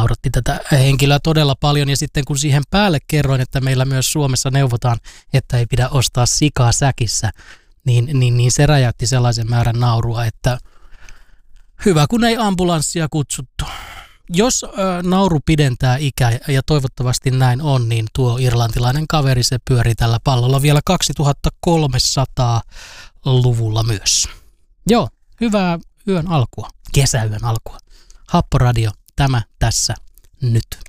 nauratti tätä henkilöä todella paljon. Ja sitten kun siihen päälle kerroin, että meillä myös Suomessa neuvotaan, että ei pidä ostaa sikaa säkissä, niin se räjäytti sellaisen määrän naurua, että hyvä kun ei ambulanssia kutsuttu. Jos nauru pidentää ikää, ja toivottavasti näin on, niin tuo irlantilainen kaveri, se pyörii tällä pallolla vielä 2300-luvulla myös. Joo, hyvää yön alkua, kesäyön alkua. Happoradio, tämä tässä nyt.